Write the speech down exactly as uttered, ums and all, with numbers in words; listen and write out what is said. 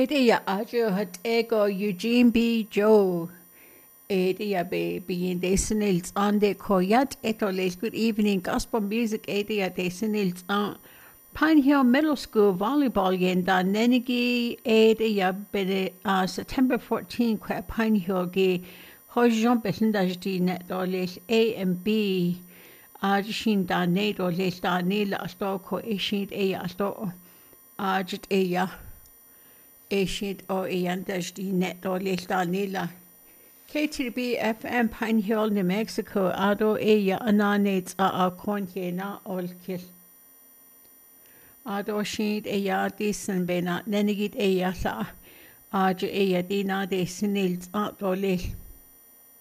Edia ajo hat ego Eugene B. Joe. Edia be being desinils on the koyat etoles. Good evening. Gospel music edia desinils on Pine Hill Middle School volleyball game da nenigi edia be uh, September fourteenth kwa Pine Hill ge hojon besindaj di net doles A and B. Ajishin da ne doles da nila asto ko ishid eya asto ajit eya. Ashid o Iandash di net o Danila. K T B F M Pine Hill, New Mexico, Ado Eya Ananates a Konye na Olkil. Ado Shid Eya Disan Bena, Nenegit Eya Sa, Aja Eya Dina de Sinils Atolil.